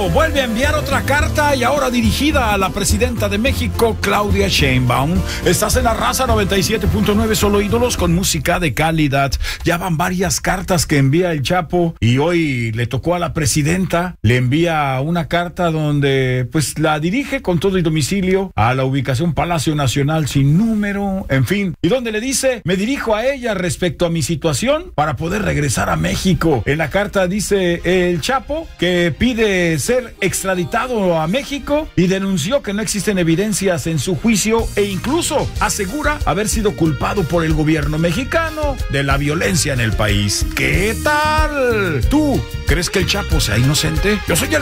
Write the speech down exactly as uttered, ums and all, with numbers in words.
Chapo vuelve a enviar otra carta y ahora dirigida a la presidenta de México, Claudia Sheinbaum. Estás en la Raza noventa y siete punto nueve, solo ídolos con música de calidad. Ya van varias cartas que envía el Chapo y hoy le tocó a la presidenta. Le envía una carta donde pues la dirige con todo y domicilio a la ubicación Palacio Nacional sin número, en fin. Y donde le dice, me dirijo a ella respecto a mi situación para poder regresar a México. En la carta dice el Chapo que pide ser extraditado a México y denunció que no existen evidencias en su juicio e incluso asegura haber sido culpado por el gobierno mexicano de la violencia en el país. ¿Qué tal? ¿Tú crees que el Chapo sea inocente? Yo soy el